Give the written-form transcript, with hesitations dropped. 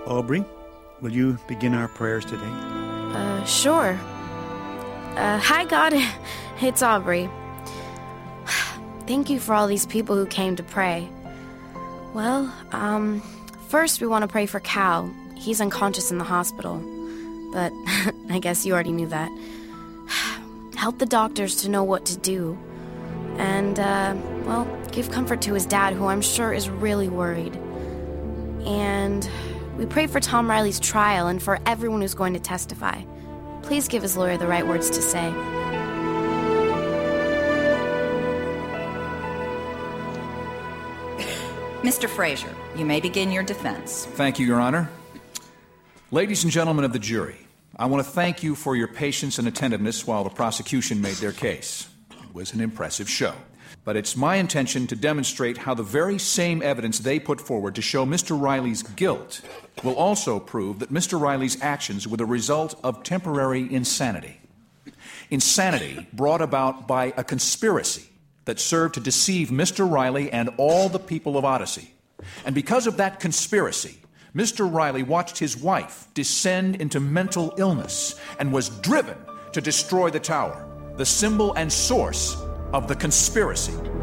Aubrey, will you begin our prayers today? Sure. Hi, God. It's Aubrey. Thank you for all these people who came to pray. Well, first we want to pray for Cal. He's unconscious in the hospital. But I guess you already knew that. Help the doctors to know what to do. And, give comfort to his dad, who I'm sure is really worried. And we pray for Tom Riley's trial and for everyone who's going to testify. Please give his lawyer the right words to say. Mr. Frazier, you may begin your defense. Thank you, Your Honor. Ladies and gentlemen of the jury, I want to thank you for your patience and attentiveness while the prosecution made their case. It was an impressive show. But it's my intention to demonstrate how the very same evidence they put forward to show Mr. Riley's guilt will also prove that Mr. Riley's actions were the result of temporary insanity. Insanity brought about by a conspiracy that served to deceive Mr. Riley and all the people of Odyssey. And because of that conspiracy, Mr. Riley watched his wife descend into mental illness and was driven to destroy the tower, the symbol and source of the conspiracy.